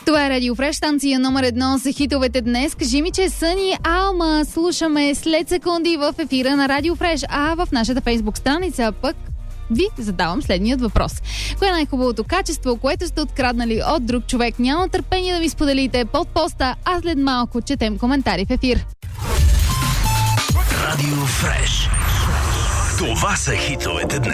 Това е Радио Фреш, станция номер 1 за хитовете днес. Кажи ми, че Съни Алма слушаме след секунди в ефира на Радио Фреш, а в нашата фейсбук страница пък ви задавам следният въпрос. Кое е най-хубавото качество, което сте откраднали от друг човек? Няма търпение да ми споделите под поста, а след малко четем коментари в ефир. Радио Фреш. Това са хитовете днес.